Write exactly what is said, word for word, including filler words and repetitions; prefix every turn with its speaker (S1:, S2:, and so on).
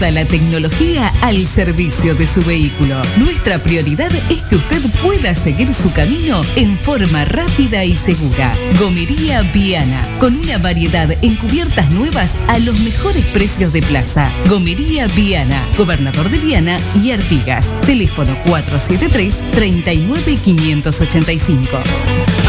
S1: La tecnología al servicio de su vehículo. Nuestra prioridad es que usted pueda seguir su camino en forma rápida y segura. Gomería Viana, con una variedad en cubiertas nuevas a los mejores precios de plaza. Gomería Viana, Gobernador de Viana y Artigas. Teléfono cuatro siete tres, tres nueve cinco ocho cinco.